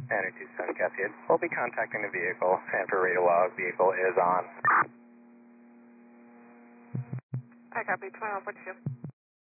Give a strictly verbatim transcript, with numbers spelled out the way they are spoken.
Attitude seven Cascade. We'll be contacting the vehicle, and for radar log, vehicle is on. I copy, twenty-one forty-two.